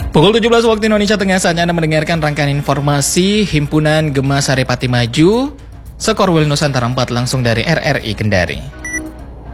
Pukul 17 waktu Indonesia Tengah, saatnya Anda mendengarkan rangkaian informasi Himpunan Gema Saripati Maju, Skor WIL Nusantara 4 langsung dari RRI Kendari.